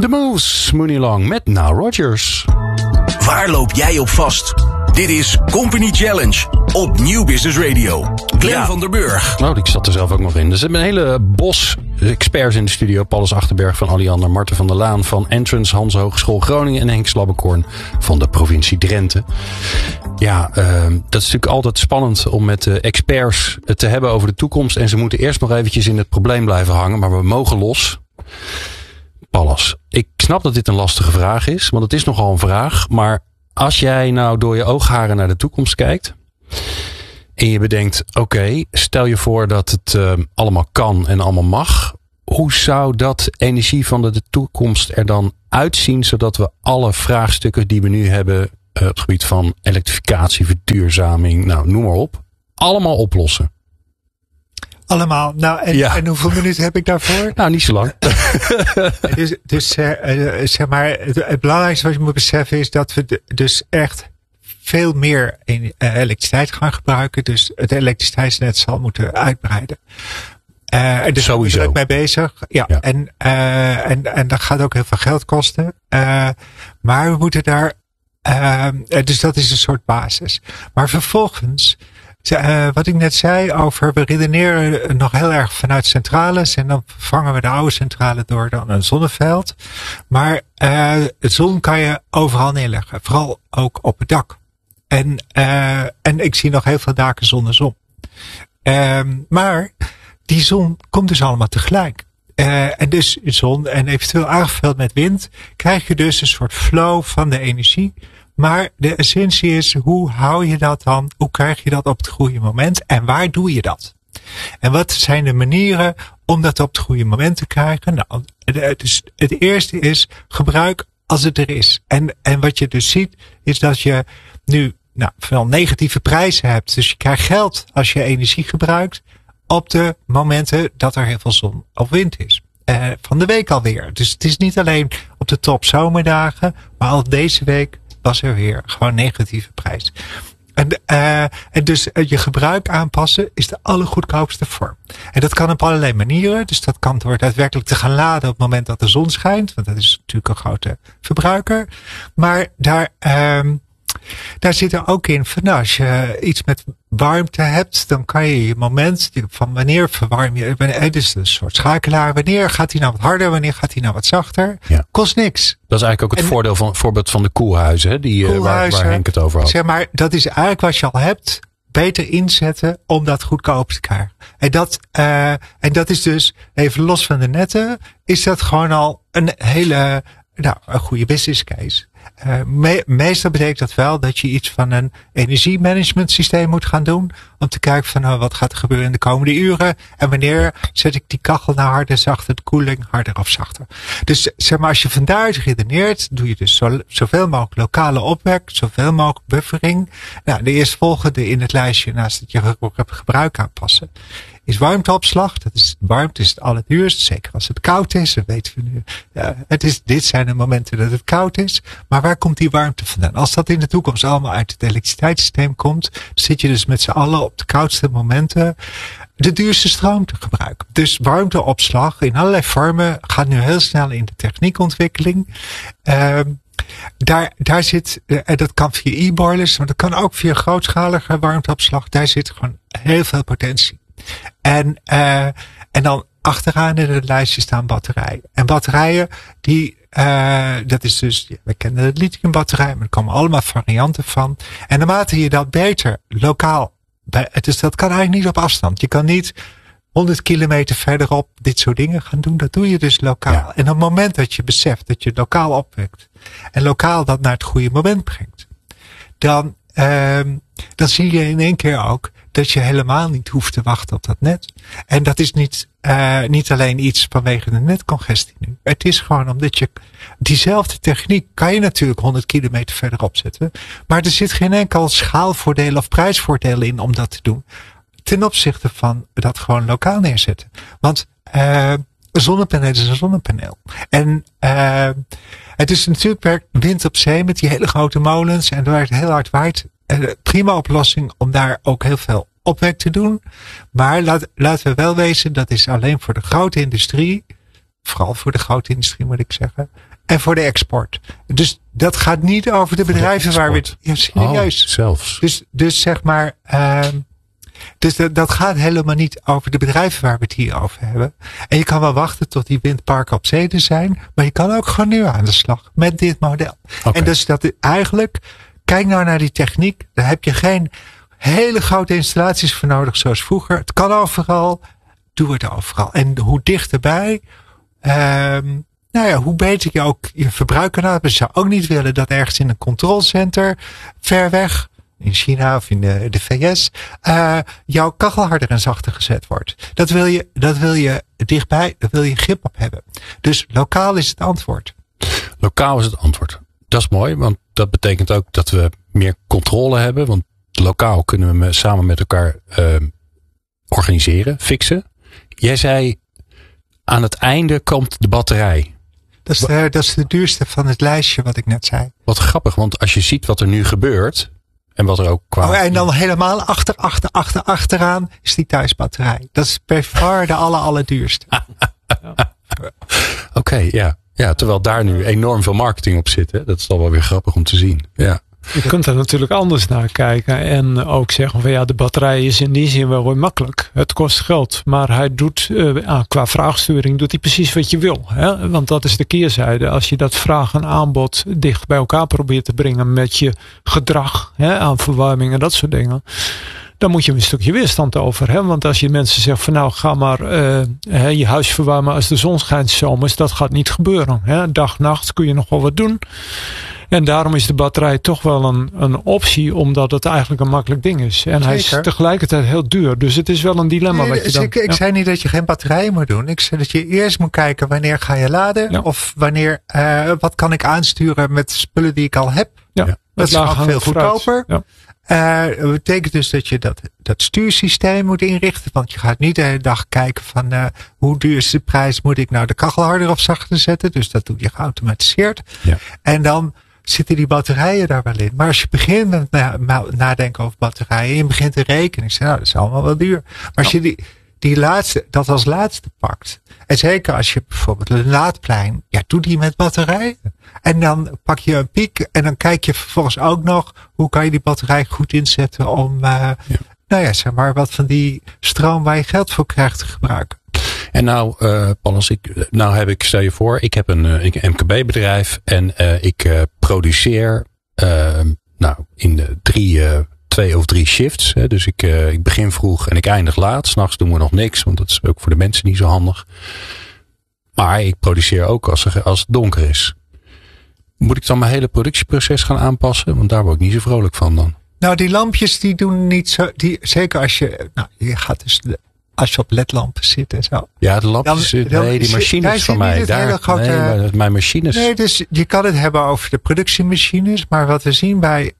The Moves, Mooney Long met Nile Rodgers. Waar loop jij op vast? Dit is Company Challenge op Nieuw Business Radio. Glenn van der Burg. Nou, ik zat er zelf ook nog in. Dus we hebben een hele bos experts in de studio. Paulus Achterberg van Alliander, Marten van der Laan van Entrance, Hans Hogeschool Groningen en Henk Slabbekorn van de provincie Drenthe. Ja, dat is natuurlijk altijd spannend om met experts het te hebben over de toekomst. En ze moeten eerst nog eventjes in het probleem blijven hangen. Maar we mogen los. Paulus, ik snap dat dit een lastige vraag is. Want het is nogal een vraag. Maar als jij nou door je oogharen naar de toekomst kijkt. En je bedenkt, oké, stel je voor dat het allemaal kan en allemaal mag. Hoe zou dat energie van de toekomst er dan uitzien? Zodat we alle vraagstukken die we nu hebben op het gebied van elektrificatie, verduurzaming, nou noem maar op. Allemaal oplossen. Allemaal. Nou, en hoeveel minuten heb ik daarvoor? Nou, niet zo lang. Zeg maar, het belangrijkste wat je moet beseffen is dat we dus echt veel meer elektriciteit gaan gebruiken. Dus het elektriciteitsnet zal moeten uitbreiden. Dus sowieso. Daar ben ik mee bezig. Ja. En dat gaat ook heel veel geld kosten. Maar we moeten daar, dus dat is een soort basis. Maar vervolgens, wat ik net zei over, we redeneren nog heel erg vanuit centrales en dan vervangen we de oude centrale door dan een zonneveld. Maar het zon kan je overal neerleggen, vooral ook op het dak. En ik zie nog heel veel daken zonder zon. Maar die zon komt dus allemaal tegelijk. En dus zon en eventueel aangevuld met wind, krijg je dus een soort flow van de energie. Maar de essentie is, hoe hou je dat dan? Hoe krijg je dat op het goede moment? En waar doe je dat? En wat zijn de manieren om dat op het goede moment te krijgen? Nou, dus het eerste is gebruik als het er is. En wat je dus ziet, is dat je nu veel negatieve prijzen hebt. Dus je krijgt geld als je energie gebruikt op de momenten dat er heel veel zon of wind is. Van de week alweer. Dus het is niet alleen op de top zomerdagen, maar al deze week was er weer gewoon negatieve prijs. En dus je gebruik aanpassen is de allergoedkoopste vorm. En dat kan op allerlei manieren. Dus dat kan door daadwerkelijk te gaan laden op het moment dat de zon schijnt. Want dat is natuurlijk een grote verbruiker. Maar daar zit er ook in van, nou, als je iets met warmte hebt, dan kan je je moment van wanneer verwarm je, dus een soort schakelaar, wanneer gaat hij nou wat harder, wanneer gaat hij nou wat zachter, kost niks. Dat is eigenlijk ook het voorbeeld van de koelhuizen, hè, waar Henk het over had. Zeg maar, dat is eigenlijk wat je al hebt, beter inzetten om dat goedkoop te krijgen. En dat is dus, even los van de netten, is dat gewoon al een hele, een goede business case. Meestal betekent dat wel dat je iets van een energiemanagement systeem moet gaan doen. Om te kijken van wat gaat er gebeuren in de komende uren. En wanneer zet ik die kachel nou harder, zachter, de koeling harder of zachter. Dus zeg maar, als je van daaruit redeneert, doe je dus zoveel mogelijk lokale opwek, zoveel mogelijk buffering. Nou, de eerstvolgende in het lijstje naast het je gebruik aanpassen is warmteopslag. Warmte is het allerduurste, zeker als het koud is. Dat weten we nu. Dit zijn de momenten dat het koud is. Maar waar komt die warmte vandaan? Als dat in de toekomst allemaal uit het elektriciteitssysteem komt, zit je dus met z'n allen op de koudste momenten de duurste stroom te gebruiken. Dus warmteopslag in allerlei vormen gaat nu heel snel in de techniekontwikkeling. Daar zit, en dat kan via e-boilers, maar dat kan ook via grootschalige warmteopslag. Daar zit gewoon heel veel potentie. En dan achteraan in het lijstje staan batterijen. En batterijen, dat is dus, we kennen het lithiumbatterij, maar er komen allemaal varianten van. En naarmate je dat beter lokaal, dus dat kan eigenlijk niet op afstand. Je kan niet 100 kilometer verderop dit soort dingen gaan doen. Dat doe je dus lokaal. Ja. En op het moment dat je beseft dat je het lokaal opwekt en lokaal dat naar het goede moment brengt, dan zie je in één keer ook dat je helemaal niet hoeft te wachten op dat net. En dat is niet alleen iets vanwege de netcongestie nu. Het is gewoon omdat je diezelfde techniek kan je natuurlijk 100 kilometer verderop zetten. Maar er zit geen enkel schaalvoordeel of prijsvoordeel in om dat te doen. Ten opzichte van dat gewoon lokaal neerzetten. Want een zonnepaneel is een zonnepaneel. En het is natuurlijk wind op zee met die hele grote molens en waar het heel hard waait. Prima oplossing om daar ook heel veel opwek te doen. Maar laten we wel wezen, dat is alleen voor de grote industrie Vooral voor de grote industrie moet ik zeggen. En voor de export. Dus dat gaat niet over de bedrijven waar we het... Ja, serieus. Zelfs. Dus zeg maar... Dus dat gaat helemaal niet over de bedrijven waar we het hier over hebben. En je kan wel wachten tot die windparken op zee er zijn. Maar je kan ook gewoon nu aan de slag met dit model. Okay. En dus dat eigenlijk... Kijk nou naar die techniek. Daar heb je geen hele grote installaties voor nodig zoals vroeger. Het kan overal. Doe het overal. En hoe dichterbij... hoe beter je ook je verbruik kan hebben. Je zou ook niet willen dat ergens in een controlcenter ver weg... in China of in de VS, jouw kachel harder en zachter gezet wordt. Dat wil je dichtbij, daar wil je grip op hebben. Dus lokaal is het antwoord. Lokaal is het antwoord. Dat is mooi, want dat betekent ook dat we meer controle hebben. Want lokaal kunnen we samen met elkaar organiseren, fixen. Jij zei, aan het einde komt de batterij. Dat is de duurste van het lijstje wat ik net zei. Wat grappig, want als je ziet wat er nu gebeurt... En wat er ook kwam. En dan helemaal achteraan is die thuisbatterij. Dat is per far de allerduurste. Oké, ja. Ja, terwijl daar nu enorm veel marketing op zit. Hè? Dat is dan wel weer grappig om te zien. Ja. Je kunt er natuurlijk anders naar kijken. En ook zeggen van ja, de batterij is in die zin wel weer makkelijk. Het kost geld. Maar hij doet, qua vraagsturing doet hij precies wat je wil. Hè? Want dat is de keerzijde. Als je dat vraag en aanbod dicht bij elkaar probeert te brengen met je gedrag, aan verwarming en dat soort dingen. Dan moet je een stukje weerstand over. Hè? Want als je mensen zegt van nou ga maar je huis verwarmen als de zon schijnt 's zomers. Dat gaat niet gebeuren. Hè? Dag, nacht kun je nog wel wat doen. En daarom is de batterij toch wel een optie. Omdat het eigenlijk een makkelijk ding is. En zeker. Hij is tegelijkertijd heel duur. Dus het is wel een dilemma. Nee, wat je ik zei niet dat je geen batterijen moet doen. Ik zei dat je eerst moet kijken wanneer ga je laden. Ja. Of wanneer, wat kan ik aansturen met spullen die ik al heb. Ja. Dat is gewoon veel goedkoper. Ja. Dat betekent dus dat je dat stuursysteem moet inrichten. Want je gaat niet de hele dag kijken van hoe duur is de prijs. Moet ik nou de kachel harder of zachter zetten? Dus dat doe je geautomatiseerd. Ja. En dan zitten die batterijen daar wel in. Maar als je begint met nadenken over batterijen. En je begint te rekenen. Ik zeg nou dat is allemaal wel duur. Maar als je die laatste, dat als laatste pakt. En zeker als je bijvoorbeeld een laadplein. Ja, doe die met batterijen. En dan pak je een piek. En dan kijk je vervolgens ook nog. Hoe kan je die batterij goed inzetten. Om zeg maar wat van die stroom waar je geld voor krijgt te gebruiken. En nou, Paulus, stel je voor. Ik heb een MKB-bedrijf. En ik produceer in de 2 of 3 shifts. Hè. Dus ik begin vroeg en ik eindig laat. 's Nachts doen we nog niks, want dat is ook voor de mensen niet zo handig. Maar ik produceer ook als het donker is. Moet ik dan mijn hele productieproces gaan aanpassen? Want daar word ik niet zo vrolijk van dan. Nou, die lampjes die doen niet zo... Zeker als je... je gaat dus... Als je op ledlampen zit en zo. Ja, de lampjes... die machines van mij. Mijn machines... Nee, dus je kan het hebben over de productiemachines. Maar wat we zien bij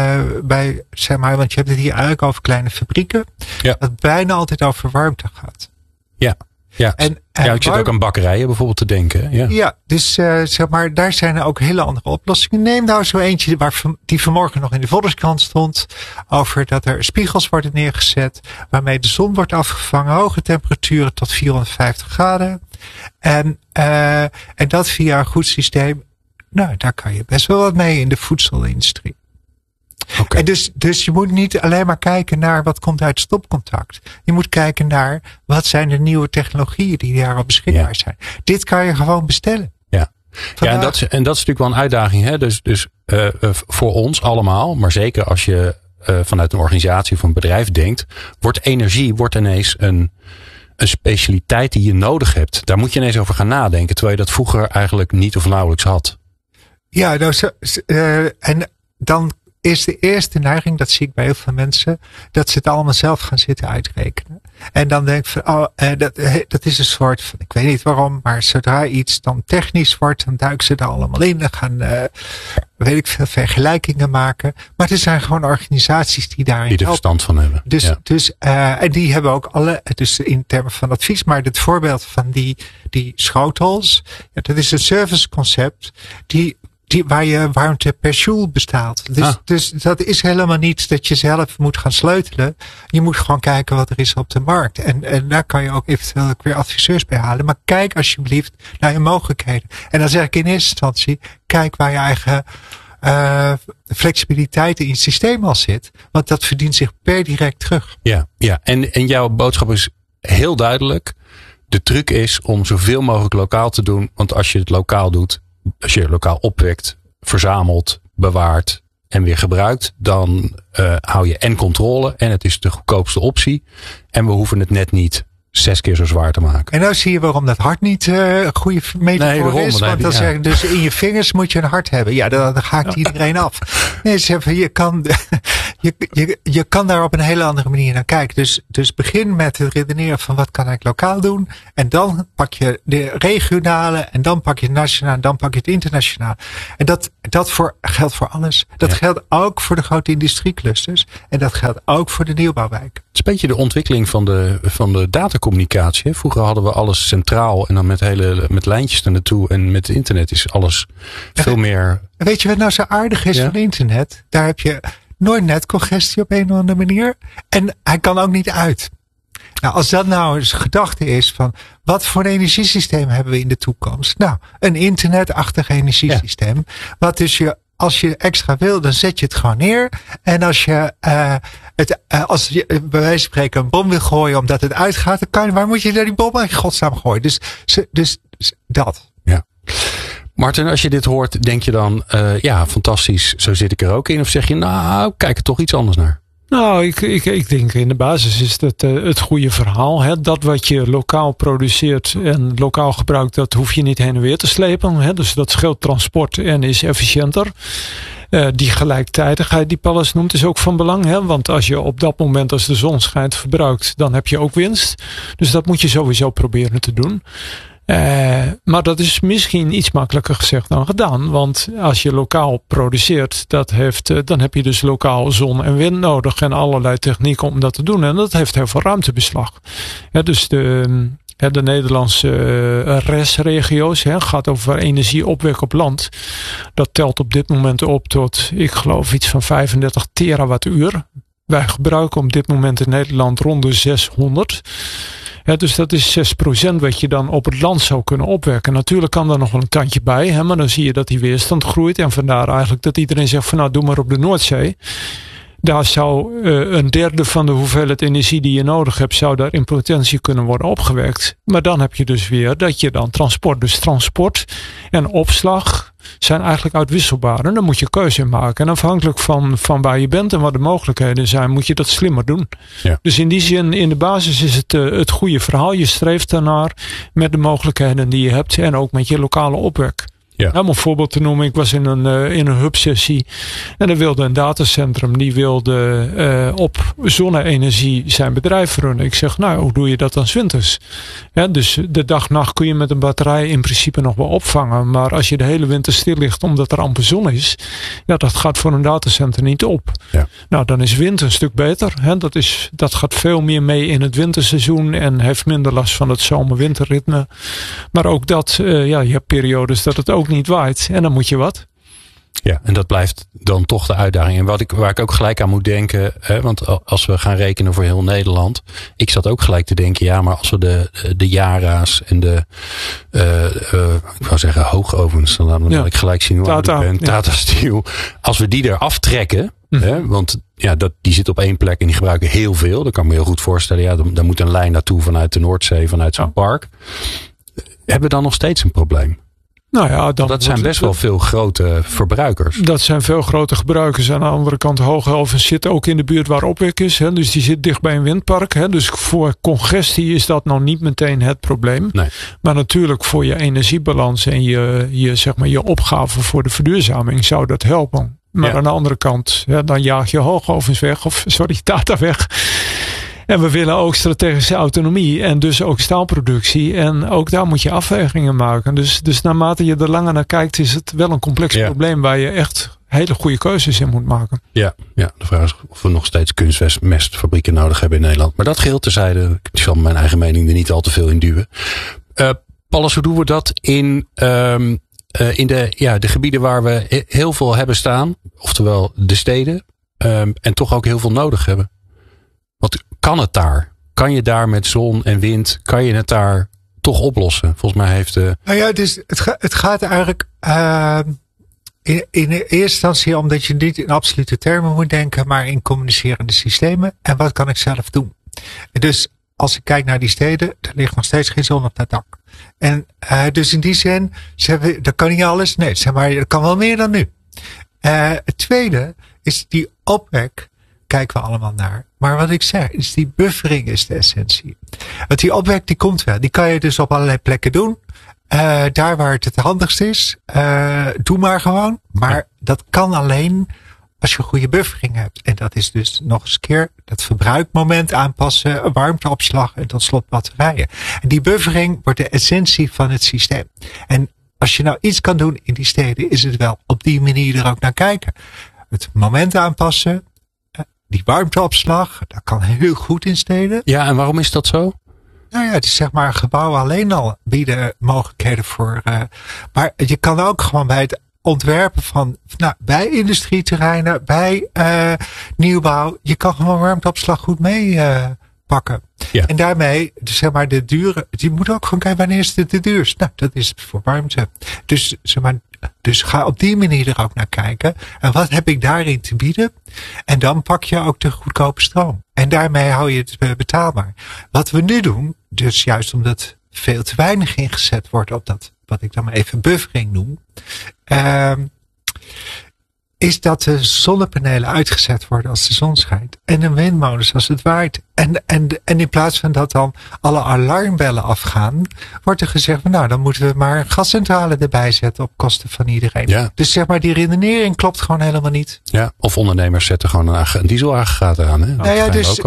zeg maar... Want je hebt het hier eigenlijk over kleine fabrieken. Ja. Dat bijna altijd over warmte gaat. Ja. Ja, ik zit ook aan bakkerijen bijvoorbeeld te denken. Ja, dus zeg maar, daar zijn er ook hele andere oplossingen. Neem nou zo eentje die vanmorgen nog in de Volkskrant stond. Over dat er spiegels worden neergezet. Waarmee de zon wordt afgevangen. Hoge temperaturen tot 450 graden. En dat via een goed systeem. Nou, daar kan je best wel wat mee in de voedselindustrie. Okay. En dus je moet niet alleen maar kijken naar wat komt uit stopcontact. Je moet kijken naar wat zijn de nieuwe technologieën die daarop beschikbaar zijn. Dit kan je gewoon bestellen. Ja, en dat is natuurlijk wel een uitdaging. Hè? Dus voor ons allemaal, maar zeker als je vanuit een organisatie of een bedrijf denkt, wordt energie ineens een specialiteit die je nodig hebt. Daar moet je ineens over gaan nadenken, terwijl je dat vroeger eigenlijk niet of nauwelijks had. Ja, en dan is de eerste neiging, dat zie ik bij heel veel mensen, dat ze het allemaal zelf gaan zitten uitrekenen. En dan denk ik van, dat is een soort van, ik weet niet waarom, maar zodra iets dan technisch wordt, dan duiken ze er allemaal in. Dan gaan, weet ik veel, vergelijkingen maken. Maar er zijn gewoon organisaties die daarin die er verstand van hebben. Dus en die hebben ook dus in termen van advies, maar het voorbeeld van die schotels, dat is een serviceconcept die waar je warmte per joule bestaat. Dus dat is helemaal niet dat je zelf moet gaan sleutelen. Je moet gewoon kijken wat er is op de markt. En daar kan je ook eventueel weer adviseurs bij halen. Maar kijk alsjeblieft naar je mogelijkheden. En dan zeg ik in eerste instantie, kijk waar je eigen flexibiliteit in het systeem al zit. Want dat verdient zich per direct terug. Ja. En jouw boodschap is heel duidelijk. De truc is om zoveel mogelijk lokaal te doen. Want als je het lokaal doet, als je lokaal opwekt, verzamelt, bewaart en weer gebruikt, dan hou je en controle en het is de goedkoopste optie. En we hoeven het net niet 6 keer zo zwaar te maken. En nou zie je waarom dat hart niet een goede metafoor is. Want dan zeg ik, dus in je vingers moet je een hart hebben. Ja, dan haakt iedereen af. Nee, je kan daar op een hele andere manier naar kijken. Dus begin met het redeneren van wat kan ik lokaal doen. En dan pak je de regionale. En dan pak je het nationaal. En dan pak je het internationaal. En dat geldt voor alles. Dat geldt ook voor de grote industrieclusters. En dat geldt ook voor de nieuwbouwwijken. Het is een beetje de ontwikkeling van de datacommunicatie. Vroeger hadden we alles centraal en dan met lijntjes er naartoe. En met het internet is alles veel meer. Weet je wat nou zo aardig is van internet? Daar heb je nooit netcongestie op een of andere manier. En hij kan ook niet uit. Nou, als dat nou eens gedachte is van wat voor een energiesysteem hebben we in de toekomst? Nou, een internetachtig energiesysteem. Wat dus als je extra wil, dan zet je het gewoon neer. En als je bij wijze van spreken een bom wil gooien omdat het uitgaat, dan waar moet je daar die bom in godsnaam gooien? Dus dat. Ja. Martin, als je dit hoort, denk je dan, fantastisch, zo zit ik er ook in? Of zeg je, nou, kijk er toch iets anders naar? Nou, ik denk in de basis is dat het goede verhaal. Hè? Dat wat je lokaal produceert en lokaal gebruikt, dat hoef je niet heen en weer te slepen. Hè? Dus dat scheelt transport en is efficiënter. Die gelijktijdigheid die Pallas noemt is ook van belang. Hè? Want als je op dat moment als de zon schijnt verbruikt, dan heb je ook winst. Dus dat moet je sowieso proberen te doen. Maar dat is misschien iets makkelijker gezegd dan gedaan. Want als je lokaal produceert, dan heb je dus lokaal zon en wind nodig. En allerlei technieken om dat te doen. En dat heeft heel veel ruimtebeslag. Ja, dus de Nederlandse RES-regio's gaat over energieopwek op land. Dat telt op dit moment op tot, ik geloof, iets van 35 terawattuur. Wij gebruiken op dit moment in Nederland rond de 600. Ja, dus dat is 6% wat je dan op het land zou kunnen opwekken. Natuurlijk kan daar nog wel een tandje bij, maar dan zie je dat die weerstand groeit. En vandaar eigenlijk dat iedereen zegt van nou, doe maar op de Noordzee. Daar zou een derde van de hoeveelheid energie die je nodig hebt, zou daar in potentie kunnen worden opgewekt. Maar dan heb je dus weer dat je dan transport en opslag zijn eigenlijk uitwisselbaar. En dan moet je keuze in maken. En afhankelijk van waar je bent en wat de mogelijkheden zijn, moet je dat slimmer doen. Ja. Dus in die zin, in de basis is het goede verhaal. Je streeft daarnaar met de mogelijkheden die je hebt en ook met je lokale opwek. Ja. Om een voorbeeld te noemen, ik was in een hub-sessie en er wilde een datacentrum, die wilde op zonne-energie zijn bedrijf runnen. Ik zeg, nou, hoe doe je dat dan 's winters? Ja, dus de dag-nacht kun je met een batterij in principe nog wel opvangen, maar als je de hele winter stil ligt omdat er amper zon is, ja, dat gaat voor een datacenter niet op. Ja. Nou, dan is wind een stuk beter. Hè? Dat gaat veel meer mee in het winterseizoen en heeft minder last van het zomer-winterritme. Maar ook dat, je hebt periodes dat het ook niet waait. En dan moet je wat. Ja, en dat blijft dan toch de uitdaging. En waar ik ook gelijk aan moet denken, want als we gaan rekenen voor heel Nederland, ik zat ook gelijk te denken, ja, maar als we de Yara's en de ik wou zeggen hoogovens, dan laat ik gelijk zien hoe oud ik ben, Tata Steel, als we die eraf trekken, want ja, die zit op één plek en die gebruiken heel veel, dat kan ik me heel goed voorstellen, ja, daar moet een lijn naartoe vanuit de Noordzee, vanuit zo'n park. Hebben we dan nog steeds een probleem? Nou ja, dat zijn best wel veel grote verbruikers. Dat zijn veel grote gebruikers. Aan de andere kant, Hoogovens zit ook in de buurt waar opwek is. Hè, dus die zit dicht bij een windpark. Hè, dus voor congestie is dat nou niet meteen het probleem. Nee. Maar natuurlijk voor je energiebalans en je opgave voor de verduurzaming zou dat helpen. Maar aan de andere kant, dan jaag je Hoogovens weg. Tata weg. En we willen ook strategische autonomie en dus ook staalproductie. En ook daar moet je afwegingen maken. Dus naarmate je er langer naar kijkt, is het wel een complex probleem waar je echt hele goede keuzes in moet maken. Ja, de vraag is of we nog steeds kunstmestfabrieken nodig hebben in Nederland. Maar dat geheel terzijde, ik zal mijn eigen mening er niet al te veel in duwen. Pallas, hoe doen we dat in in de gebieden waar we heel veel hebben staan, oftewel de steden, en toch ook heel veel nodig hebben. Wat kan het daar? Kan je daar met zon en wind, kan je het daar toch oplossen? Volgens mij heeft dus het gaat eigenlijk in eerste instantie omdat je niet in absolute termen moet denken, maar in communicerende systemen. En wat kan ik zelf doen? Dus als ik kijk naar die steden, er ligt nog steeds geen zon op dat dak. En dus in die zin, dat kan niet alles. Nee, zeg maar, dat kan wel meer dan nu. Het tweede is die opwek, kijken we allemaal naar. Maar wat ik zeg, is die buffering is de essentie. Want die opwek, die komt wel. Die kan je dus op allerlei plekken doen. Daar waar het handigst is. Doe maar gewoon. Maar dat kan alleen als je een goede buffering hebt. En dat is dus nog eens een keer dat verbruikmoment aanpassen, warmteopslag en tot slot batterijen. En die buffering wordt de essentie van het systeem. En als je nou iets kan doen in die steden, is het wel op die manier er ook naar kijken. Het moment aanpassen, die warmteopslag, dat kan heel goed in steden. Ja, en waarom is dat zo? Nou ja, het is zeg maar gebouwen alleen al bieden mogelijkheden voor. Maar je kan ook gewoon bij het ontwerpen van, bij industrieterreinen, bij nieuwbouw, je kan gewoon warmteopslag goed meepakken. En daarmee, dus zeg maar, de dure, je moet ook gewoon kijken wanneer is het de duurst. Nou, dat is voor warmte. Dus zeg maar, dus ga op die manier er ook naar kijken. En wat heb ik daarin te bieden? En dan pak je ook de goedkope stroom. En daarmee hou je het betaalbaar. Wat we nu doen, dus juist omdat veel te weinig ingezet wordt op dat, wat ik dan maar even buffering noem, is dat de zonnepanelen uitgezet worden als de zon schijnt. En de windmolens als het waait. En in plaats van dat dan alle alarmbellen afgaan, wordt er gezegd van dan moeten we maar een gascentrale erbij zetten op kosten van iedereen. Ja. Dus zeg maar, die redenering klopt gewoon helemaal niet. Ja, of ondernemers zetten gewoon een dieselaggregaat aan. Hè? Nou ja, dus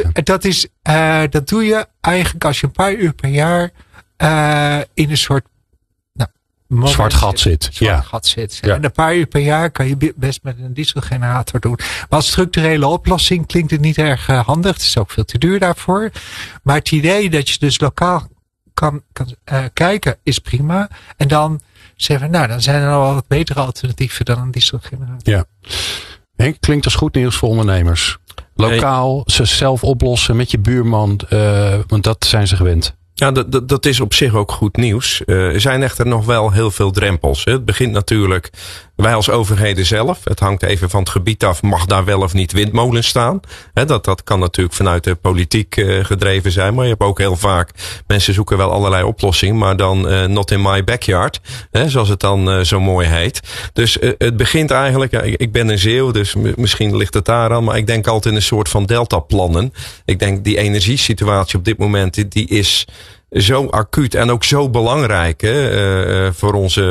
dat doe je eigenlijk als je een paar uur per jaar in een soort zwart gat zit. Gat zit. Ja. En een paar uur per jaar kan je best met een dieselgenerator doen. Maar als structurele oplossing klinkt het niet erg handig. Het is ook veel te duur daarvoor. Maar het idee dat je dus lokaal kan kijken is prima. En dan zeggen we, dan zijn er al wat betere alternatieven dan een dieselgenerator. Ja. Henk, klinkt als goed nieuws voor ondernemers. Lokaal, ze zelf oplossen met je buurman. Want dat zijn ze gewend. Ja, dat is op zich ook goed nieuws. Er zijn echter nog wel heel veel drempels. Het begint natuurlijk, wij als overheden zelf. Het hangt even van het gebied af. Mag daar wel of niet windmolens staan? Dat kan natuurlijk vanuit de politiek gedreven zijn. Maar je hebt ook heel vaak, mensen zoeken wel allerlei oplossingen. Maar dan not in my backyard. Zoals het dan zo mooi heet. Dus het begint eigenlijk, ik ben een Zeeuw. Dus misschien ligt het daar aan. Maar ik denk altijd in een soort van deltaplannen. Ik denk die energiesituatie op dit moment, die is zo acuut en ook zo belangrijk voor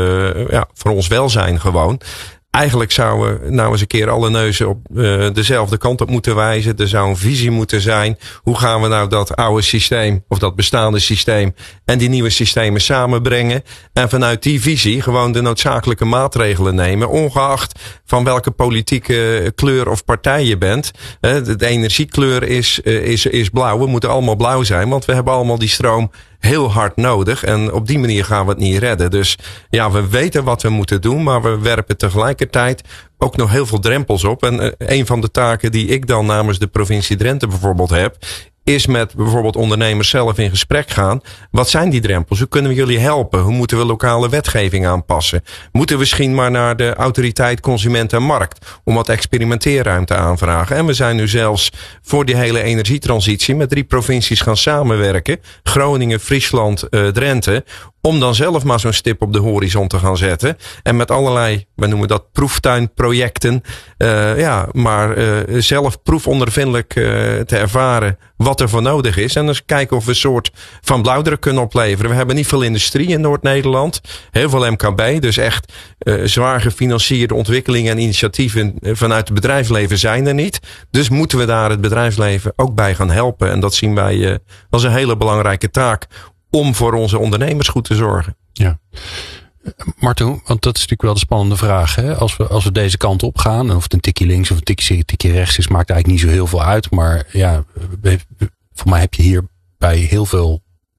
ons welzijn gewoon. Eigenlijk zouden we nou eens een keer alle neuzen op dezelfde kant op moeten wijzen. Er zou een visie moeten zijn. Hoe gaan we nou dat oude systeem of dat bestaande systeem en die nieuwe systemen samenbrengen? En vanuit die visie gewoon de noodzakelijke maatregelen nemen. Ongeacht van welke politieke kleur of partij je bent. De energiekleur is blauw. We moeten allemaal blauw zijn, want we hebben allemaal die stroom heel hard nodig. En op die manier gaan we het niet redden. Dus ja, we weten wat we moeten doen, maar we werpen tegelijkertijd ook nog heel veel drempels op. En een van de taken die ik dan namens de provincie Drenthe bijvoorbeeld heb, is met bijvoorbeeld ondernemers zelf in gesprek gaan. Wat zijn die drempels? Hoe kunnen we jullie helpen? Hoe moeten we lokale wetgeving aanpassen? Moeten we misschien maar naar de autoriteit Consument en Markt om wat experimenteerruimte aanvragen? En we zijn nu zelfs voor die hele energietransitie met 3 provincies gaan samenwerken. Groningen, Friesland, Drenthe. Om dan zelf maar zo'n stip op de horizon te gaan zetten. En met allerlei, we noemen dat proeftuinprojecten. Zelf proefondervindelijk te ervaren wat er voor nodig is. En eens kijken of we een soort van blauwdruk kunnen opleveren. We hebben niet veel industrie in Noord-Nederland. Heel veel MKB. Dus echt zwaar gefinancierde ontwikkelingen en initiatieven vanuit het bedrijfsleven zijn er niet. Dus moeten we daar het bedrijfsleven ook bij gaan helpen. En dat zien wij als een hele belangrijke taak om voor onze ondernemers goed te zorgen. Ja. Marten, want dat is natuurlijk wel de spannende vraag. Hè? Als we deze kant op gaan, of het een tikje links of een tikje rechts is, maakt eigenlijk niet zo heel veel uit. Maar ja, voor mij heb je hier bij heel veel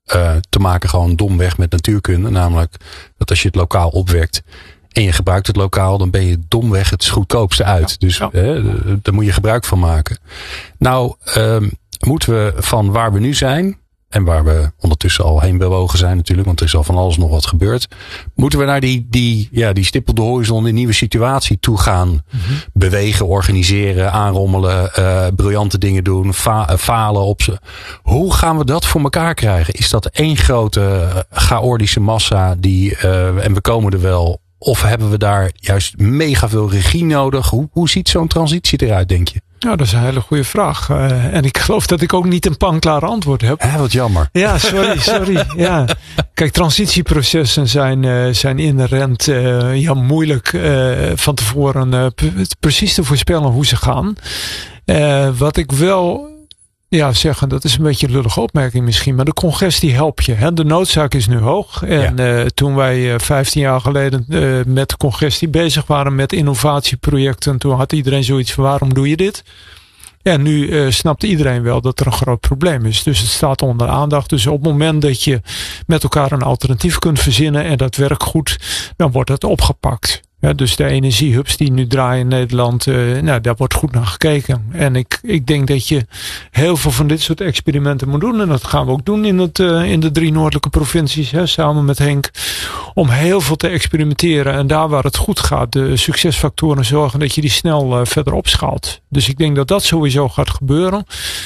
te maken gewoon domweg met natuurkunde. Namelijk dat als je het lokaal opwekt en je gebruikt het lokaal, dan ben je domweg het goedkoopste uit. Dus daar moet je gebruik van maken. Nou, moeten we van waar we nu zijn, en waar we ondertussen al heen bewogen zijn natuurlijk, want er is al van alles nog wat gebeurd. Moeten we naar die stip op de horizon, die nieuwe situatie toe gaan bewegen, organiseren, aanrommelen, briljante dingen doen, falen op ze. Hoe gaan we dat voor elkaar krijgen? Is dat één grote chaotische massa en we komen er wel? Of hebben we daar juist mega veel regie nodig? Hoe ziet zo'n transitie eruit, denk je? Nou, dat is een hele goede vraag. En ik geloof dat ik ook niet een panklaar antwoord heb. Wat jammer. Ja, sorry. Ja. Kijk, transitieprocessen zijn inherent moeilijk van tevoren precies te voorspellen hoe ze gaan. Wat ik wel zeggen, dat is een beetje een lullige opmerking misschien, maar de congestie helpt je. Hè? De noodzaak is nu hoog. En toen wij 15 jaar geleden met congestie bezig waren met innovatieprojecten, toen had iedereen zoiets van: waarom doe je dit? En nu snapt iedereen wel dat er een groot probleem is. Dus het staat onder aandacht. Dus op het moment dat je met elkaar een alternatief kunt verzinnen en dat werkt goed, dan wordt het opgepakt. Ja, dus de energiehubs die nu draaien in Nederland, daar wordt goed naar gekeken. En ik denk dat je heel veel van dit soort experimenten moet doen. En dat gaan we ook doen in de 3 noordelijke provincies, samen met Henk. Om heel veel te experimenteren. En daar waar het goed gaat, de succesfactoren zorgen dat je die snel verder opschaalt. Dus ik denk dat dat sowieso gaat gebeuren.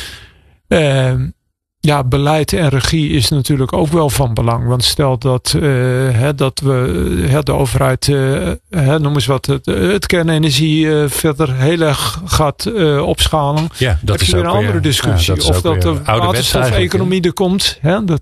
Beleid en regie is natuurlijk ook wel van belang. Want stel dat we de overheid, noem eens wat, het kernenergie verder heel erg gaat opschalen. Ja, dat is weer een andere discussie. Ja, of dat de waterstofeconomie er komt.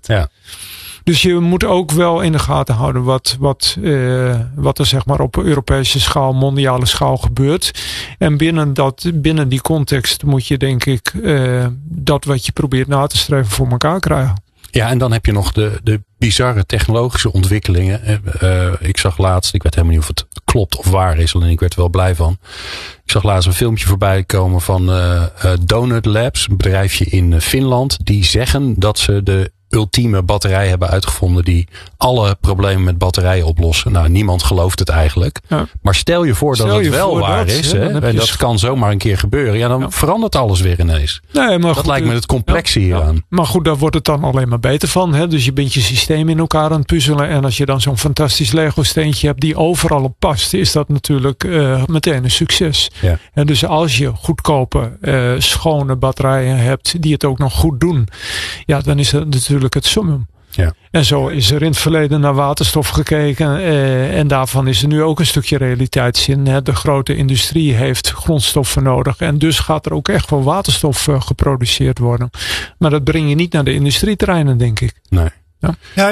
Dus je moet ook wel in de gaten houden wat er zeg maar op Europese schaal, mondiale schaal gebeurt. En binnen die context moet je denk ik dat wat je probeert na te streven voor elkaar krijgen. Ja, en dan heb je nog de bizarre technologische ontwikkelingen. Ik zag laatst, ik weet helemaal niet of het klopt of waar is, alleen ik werd er wel blij van. Ik zag laatst een filmpje voorbij komen van Donut Labs, een bedrijfje in Finland. Die zeggen dat ze de ultieme batterij hebben uitgevonden die alle problemen met batterijen oplossen. Nou, niemand gelooft het eigenlijk. Ja. Maar stel je voor dat het wel waar is. En dat kan zomaar een keer gebeuren. Ja, dan verandert alles weer ineens. Nee, maar dat lijkt me het complexe hieraan. Ja. Maar goed, daar wordt het dan alleen maar beter van. Hè? Dus je bent je systeem in elkaar aan het puzzelen. En als je dan zo'n fantastisch Lego steentje hebt die overal op past, is dat natuurlijk meteen een succes. Ja. En dus als je goedkope, schone batterijen hebt die het ook nog goed doen, ja, dan is dat natuurlijk het summum. Ja. En zo is er in het verleden naar waterstof gekeken. En daarvan is er nu ook een stukje realiteitszin. De grote industrie heeft grondstoffen nodig. En dus gaat er ook echt wel waterstof geproduceerd worden. Maar dat breng je niet naar de industrieterreinen, denk ik. Nee. Ja?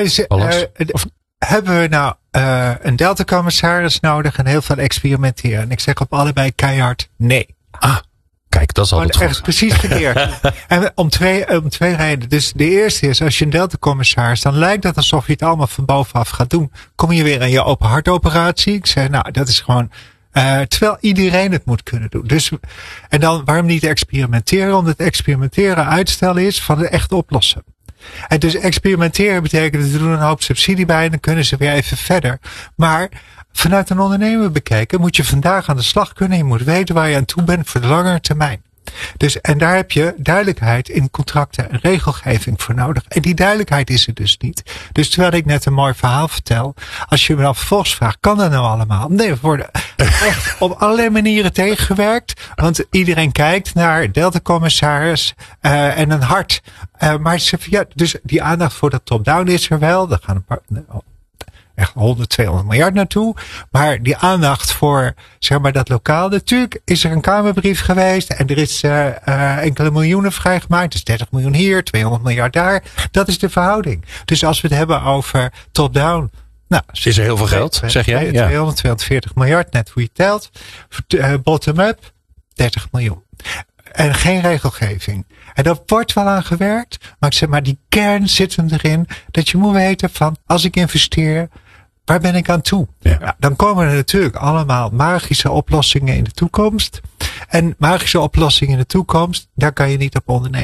Hebben we nou een Delta-commissaris nodig en heel veel experimenteren? En ik zeg op allebei keihard nee. Kijk, dat is altijd goed. Echt precies gekeerd. En om twee redenen. Dus de eerste is, als je een Delta-commissaris, dan lijkt het alsof je het allemaal van bovenaf gaat doen. Kom je weer aan je open hartoperatie. Ik zeg, nou, dat is gewoon, terwijl iedereen het moet kunnen doen. Dus, en dan, waarom niet experimenteren? Omdat experimenteren uitstellen is van het echt oplossen. En dus experimenteren betekent dat we doen een hoop subsidie bij en dan kunnen ze weer even verder. Maar vanuit een ondernemer bekeken moet je vandaag aan de slag kunnen. Je moet weten waar je aan toe bent voor de langere termijn. Dus, en daar heb je duidelijkheid in contracten en regelgeving voor nodig. En die duidelijkheid is er dus niet. Dus terwijl ik net een mooi verhaal vertel, als je me dan vervolgens vraagt, kan dat nou allemaal? Nee, we worden echt op allerlei manieren tegengewerkt. Want iedereen kijkt naar Delta-commissaris en een hart. Maar dus die aandacht voor dat top-down is er wel. Er gaan een paar, echt 100, 200 miljard naartoe. Maar die aandacht voor, zeg maar, dat lokaal. Natuurlijk is er een Kamerbrief geweest. En er is enkele miljoenen vrijgemaakt. Dus 30 miljoen hier, 200 miljard daar. Dat is de verhouding. Dus als we het hebben over top-down. Nou, is er heel veel geld, zeg jij? 200, 240 miljard, net hoe je telt. Bottom-up, 30 miljoen. En geen regelgeving. En daar wordt wel aan gewerkt. Maar ik zeg maar, die kern zit hem erin. Dat je moet weten van, als ik investeer, waar ben ik aan toe? Ja. Nou, dan komen er natuurlijk allemaal magische oplossingen in de toekomst. En magische oplossingen in de toekomst, daar kan je niet op ondernemen.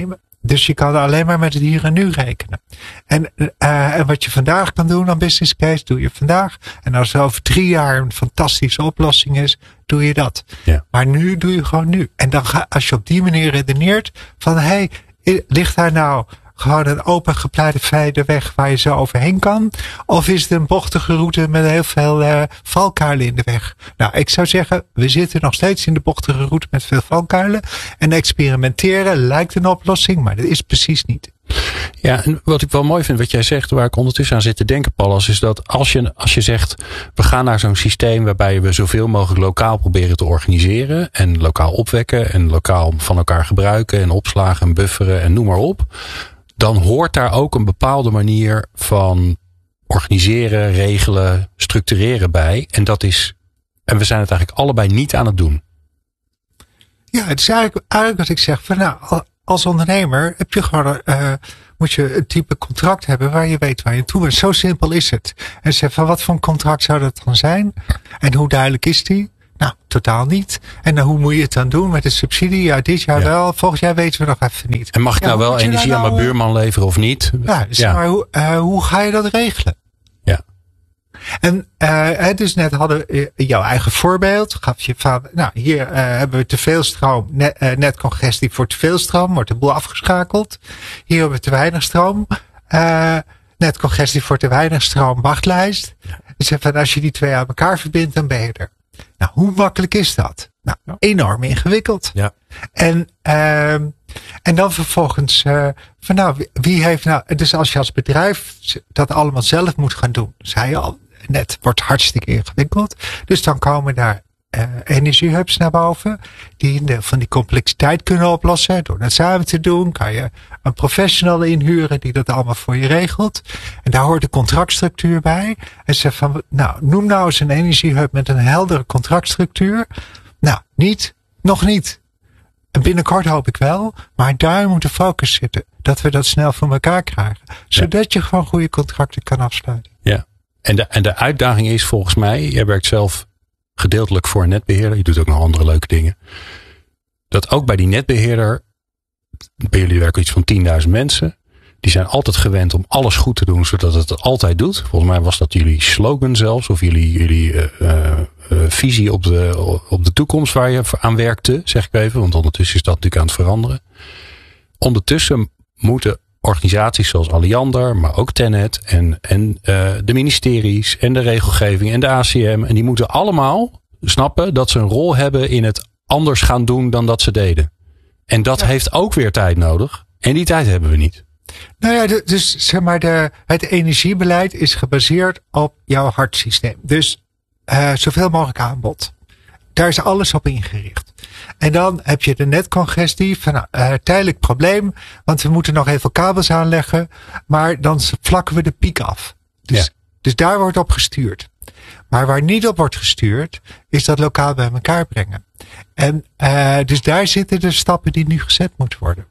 Dus je kan alleen maar met het hier en nu rekenen. En wat je vandaag kan doen aan business case, doe je vandaag. En als er over 3 jaar een fantastische oplossing is, doe je dat. Ja. Maar nu doe je gewoon nu. En dan als je op die manier redeneert van, ligt daar nou gewoon een open gepleide weg waar je zo overheen kan? Of is het een bochtige route met heel veel valkuilen in de weg? Nou, ik zou zeggen, we zitten nog steeds in de bochtige route met veel valkuilen. En experimenteren lijkt een oplossing, maar dat is precies niet. Ja, en wat ik wel mooi vind wat jij zegt, waar ik ondertussen aan zit te denken, Pallas, is dat als je zegt, we gaan naar zo'n systeem waarbij we zoveel mogelijk lokaal proberen te organiseren en lokaal opwekken en lokaal van elkaar gebruiken en opslagen en bufferen en noem maar op, dan hoort daar ook een bepaalde manier van organiseren, regelen, structureren bij. En we zijn het eigenlijk allebei niet aan het doen. Ja, het is eigenlijk wat ik zeg. Van, als ondernemer heb je gewoon, moet je een type contract hebben waar je weet waar je toe bent. Zo simpel is het. En zeg van, wat voor een contract zou dat dan zijn? En hoe duidelijk is die? Nou, totaal niet. En hoe moet je het dan doen met de subsidie? Ja, dit jaar wel. Volgend jaar weten we nog even niet. En mag ik nou wel energie aan mijn buurman leveren of niet? Ja, dus maar hoe ga je dat regelen? Ja. En dus net hadden we jouw eigen voorbeeld. Gaf je van, hier hebben we te veel stroom. Netcongestie voor te veel stroom. Wordt de boel afgeschakeld. Hier hebben we te weinig stroom. Netcongestie voor te weinig stroom. Wachtlijst. Dus van, als je die 2 aan elkaar verbindt, dan ben je er. Nou, hoe makkelijk is dat? Nou, enorm ingewikkeld. Ja. En dan vervolgens wie heeft nou, dus als je als bedrijf dat allemaal zelf moet gaan doen, zei je al net, wordt hartstikke ingewikkeld. Dus dan komen daar energiehubs naar boven, die van die complexiteit kunnen oplossen. Door dat samen te doen, kan je een professional inhuren die dat allemaal voor je regelt. En daar hoort de contractstructuur bij. En zegt van, noem nou eens een energiehub met een heldere contractstructuur. Nou, nog niet. En binnenkort hoop ik wel, maar daar moet de focus zitten. Dat we dat snel voor elkaar krijgen. Zodat je gewoon goede contracten kan afsluiten. Ja, en de uitdaging is volgens mij, jij werkt zelf gedeeltelijk voor een netbeheerder. Je doet ook nog andere leuke dingen. Dat ook bij die netbeheerder, bij jullie werken iets van 10.000 mensen. Die zijn altijd gewend om alles goed te doen, zodat het altijd doet. Volgens mij was dat jullie slogan zelfs, of jullie visie op de toekomst waar je aan werkte, zeg ik even. Want ondertussen is dat natuurlijk aan het veranderen. Ondertussen moeten organisaties zoals Alliander, maar ook Tennet en de ministeries en de regelgeving en de ACM. En die moeten allemaal snappen dat ze een rol hebben in het anders gaan doen dan dat ze deden. En dat heeft ook weer tijd nodig. En die tijd hebben we niet. Nou ja, dus zeg maar, het energiebeleid is gebaseerd op jouw hartsysteem. Dus zoveel mogelijk aanbod. Daar is alles op ingericht. En dan heb je de netcongestie van tijdelijk probleem, want we moeten nog even kabels aanleggen, maar dan vlakken we de piek af. Dus daar wordt op gestuurd. Maar waar niet op wordt gestuurd, is dat lokaal bij elkaar brengen. En dus daar zitten de stappen die nu gezet moeten worden.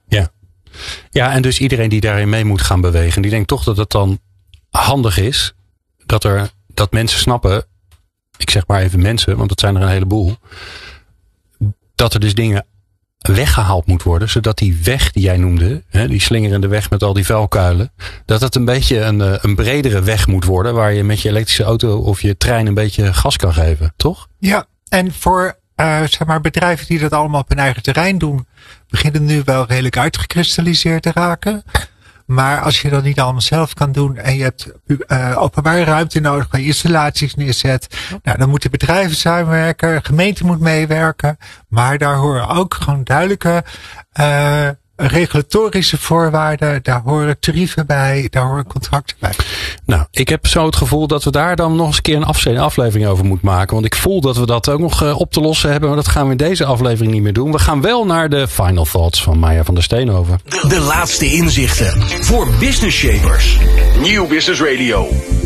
Ja, en dus iedereen die daarin mee moet gaan bewegen, die denkt toch dat het dan handig is dat mensen snappen, ik zeg maar even mensen, want dat zijn er een heleboel, dat er dus dingen weggehaald moet worden, zodat die weg die jij noemde, die slingerende weg met al die vuilkuilen, dat het een beetje een bredere weg moet worden, waar je met je elektrische auto of je trein een beetje gas kan geven, toch? Ja, en voor zeg maar bedrijven die dat allemaal op hun eigen terrein doen, beginnen nu wel redelijk uitgekristalliseerd te raken. Maar als je dat niet allemaal zelf kan doen en je hebt openbare ruimte nodig waar je installaties neerzet, dan moeten bedrijven samenwerken, gemeente moet meewerken, maar daar horen ook gewoon duidelijke regulatorische voorwaarden, daar horen tarieven bij, daar horen contracten bij. Nou, ik heb zo het gevoel dat we daar dan nog eens een keer een aflevering over moeten maken. Want ik voel dat we dat ook nog op te lossen hebben. Maar dat gaan we in deze aflevering niet meer doen. We gaan wel naar de final thoughts van Maya van der Steenhoven. De laatste inzichten voor business shapers. Nieuw Business Radio.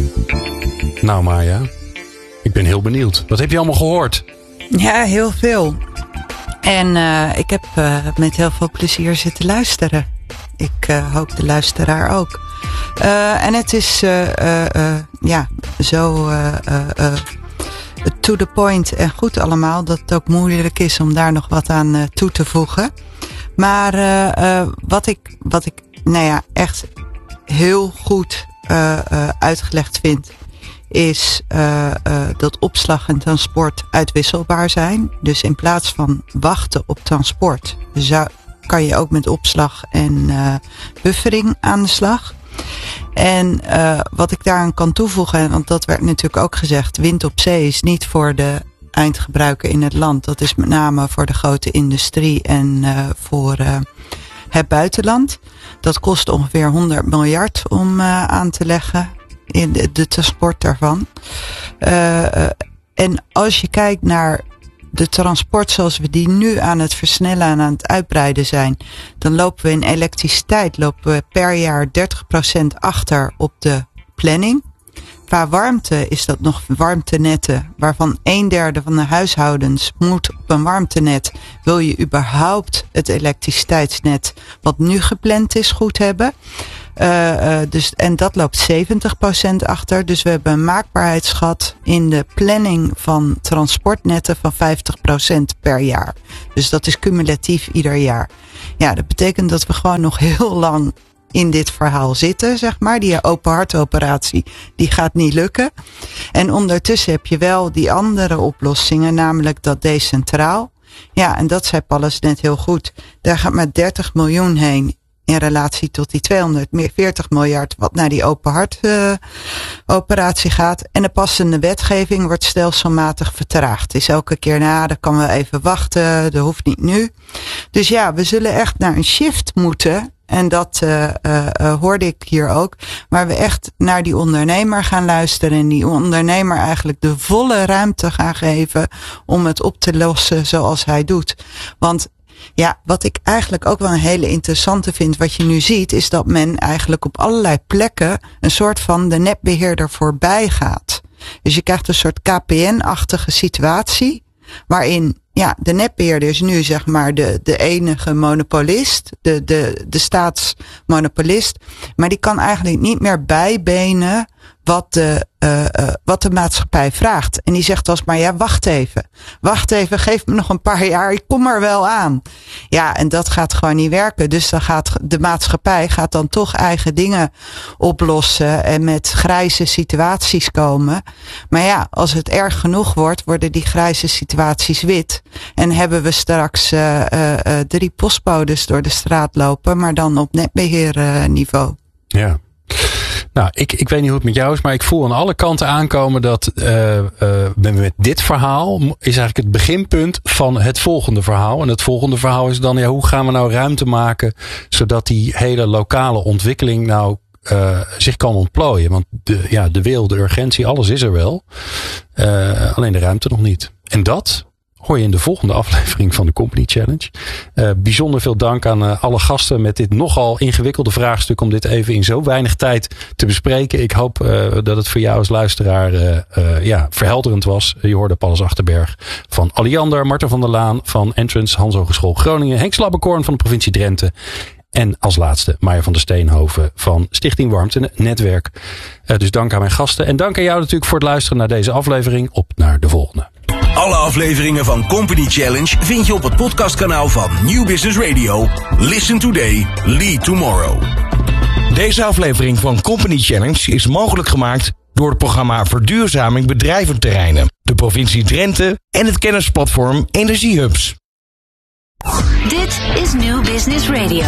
Nou Maya, ik ben heel benieuwd. Wat heb je allemaal gehoord? Ja, heel veel. En ik heb met heel veel plezier zitten luisteren. Ik hoop de luisteraar ook. En het is zo to the point en goed allemaal, dat het ook moeilijk is om daar nog wat aan toe te voegen. Maar wat ik echt heel goed uitgelegd vind, is dat opslag en transport uitwisselbaar zijn. Dus in plaats van wachten op transport, kan je ook met opslag en buffering aan de slag. En wat ik daaraan kan toevoegen, want dat werd natuurlijk ook gezegd, wind op zee is niet voor de eindgebruiker in het land. Dat is met name voor de grote industrie en voor het buitenland. Dat kost ongeveer 100 miljard om aan te leggen in de transport daarvan. En als je kijkt naar de transport zoals we die nu aan het versnellen en aan het uitbreiden zijn, dan lopen we in elektriciteit per jaar 30% achter op de planning. Qua warmte is dat nog warmtenetten, waarvan 1/3 van de huishoudens moet op een warmtenet. Wil je überhaupt het elektriciteitsnet wat nu gepland is goed hebben? En dat loopt 70% achter. Dus we hebben een maakbaarheidsgat in de planning van transportnetten van 50% per jaar. Dus dat is cumulatief ieder jaar. Ja, dat betekent dat we gewoon nog heel lang in dit verhaal zitten, zeg maar. Die open hartoperatie, die gaat niet lukken. En ondertussen heb je wel die andere oplossingen, namelijk dat decentraal. Ja, en dat zei Pallas net heel goed. Daar gaat maar 30 miljoen heen in relatie tot die 240 miljard wat naar die open hartoperatie gaat. En de passende wetgeving wordt stelselmatig vertraagd. Is elke keer, dat kan wel even wachten, dat hoeft niet nu. Dus ja, we zullen echt naar een shift moeten. En dat hoorde ik hier ook. Waar we echt naar die ondernemer gaan luisteren. En die ondernemer eigenlijk de volle ruimte gaan geven om het op te lossen zoals hij doet. Want ja, wat ik eigenlijk ook wel een hele interessante vind, wat je nu ziet, is dat men eigenlijk op allerlei plekken een soort van de netbeheerder voorbij gaat. Dus je krijgt een soort KPN-achtige situatie, waarin de netbeheerder is nu zeg maar de enige monopolist, de staatsmonopolist, maar die kan eigenlijk niet meer bijbenen wat de maatschappij vraagt. En die zegt alsmaar, wacht even, geef me nog een paar jaar, ik kom er wel aan. Ja, en dat gaat gewoon niet werken. Dus dan gaat de maatschappij dan toch eigen dingen oplossen en met grijze situaties komen. Maar ja, als het erg genoeg wordt, worden die grijze situaties wit. En hebben we straks 3 postbodes door de straat lopen, maar dan op netbeheerniveau. Ja. Nou, ik weet niet hoe het met jou is, maar ik voel aan alle kanten aankomen dat met dit verhaal is eigenlijk het beginpunt van het volgende verhaal. En het volgende verhaal is dan, hoe gaan we nou ruimte maken zodat die hele lokale ontwikkeling nou zich kan ontplooien. Want de wil, de urgentie, alles is er wel. Alleen de ruimte nog niet. En dat hoor je in de volgende aflevering van de Company Challenge. Bijzonder veel dank aan alle gasten met dit nogal ingewikkelde vraagstuk om dit even in zo weinig tijd te bespreken. Ik hoop dat het voor jou als luisteraar verhelderend was. Je hoorde Pallas Achterberg van Alliander, Marten van der Laan van Entrance, Hans Hogeschool Groningen, Henk Slabbekoorn van de provincie Drenthe. En als laatste Maya van der Steenhoven van Stichting Warmte Netwerk. Dus dank aan mijn gasten. En dank aan jou natuurlijk voor het luisteren naar deze aflevering. Op naar de volgende. Alle afleveringen van Company Challenge vind je op het podcastkanaal van New Business Radio. Listen today, lead tomorrow. Deze aflevering van Company Challenge is mogelijk gemaakt door het programma Verduurzaming Bedrijventerreinen, de provincie Drenthe en het kennisplatform Energiehubs. Dit is New Business Radio.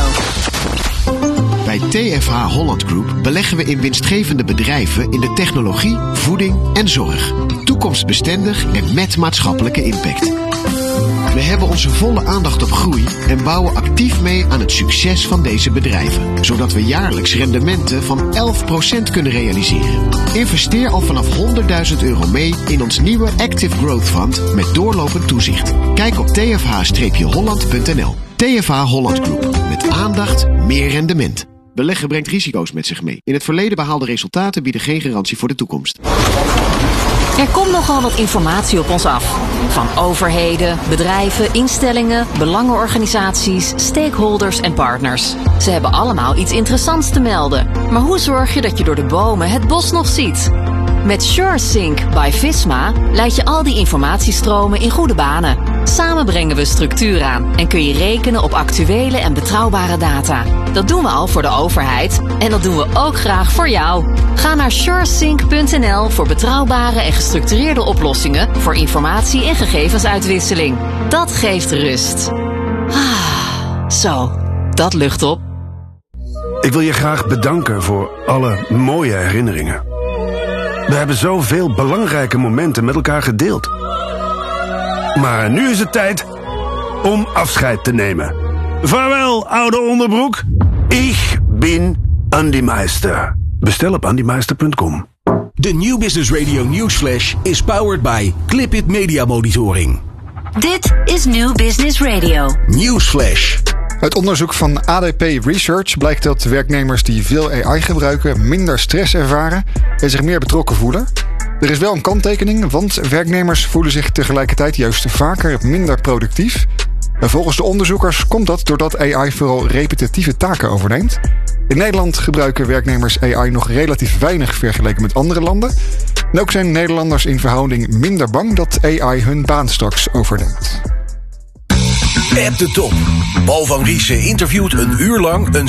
Bij TFH Holland Group beleggen we in winstgevende bedrijven in de technologie, voeding en zorg. Toekomstbestendig en met maatschappelijke impact. We hebben onze volle aandacht op groei en bouwen actief mee aan het succes van deze bedrijven. Zodat we jaarlijks rendementen van 11% kunnen realiseren. Investeer al vanaf €100.000 mee in ons nieuwe Active Growth Fund met doorlopend toezicht. Kijk op tfh-holland.nl. TFH Holland Group. Met aandacht, meer rendement. Beleggen brengt risico's met zich mee. In het verleden behaalde resultaten bieden geen garantie voor de toekomst. Er komt nogal wat informatie op ons af. Van overheden, bedrijven, instellingen, belangenorganisaties, stakeholders en partners. Ze hebben allemaal iets interessants te melden. Maar hoe zorg je dat je door de bomen het bos nog ziet? Met SureSync by Visma leid je al die informatiestromen in goede banen. Samen brengen we structuur aan en kun je rekenen op actuele en betrouwbare data. Dat doen we al voor de overheid en dat doen we ook graag voor jou. Ga naar suresync.nl voor betrouwbare en gestructureerde oplossingen voor informatie- en gegevensuitwisseling. Dat geeft rust. Zo, dat lucht op. Ik wil je graag bedanken voor alle mooie herinneringen. We hebben zoveel belangrijke momenten met elkaar gedeeld. Maar nu is het tijd om afscheid te nemen. Vaarwel, oude onderbroek. Ik ben Andy Meister. Bestel op andymeister.com. De New Business Radio Newsflash is powered by Clipit Media Monitoring. Dit is New Business Radio. Newsflash. Uit onderzoek van ADP Research blijkt dat werknemers die veel AI gebruiken minder stress ervaren en zich meer betrokken voelen. Er is wel een kanttekening, want werknemers voelen zich tegelijkertijd juist vaker minder productief. En volgens de onderzoekers komt dat doordat AI vooral repetitieve taken overneemt. In Nederland gebruiken werknemers AI nog relatief weinig vergeleken met andere landen. En ook zijn Nederlanders in verhouding minder bang dat AI hun baan straks overneemt. At the Top. Paul van Riesen interviewt een uur lang een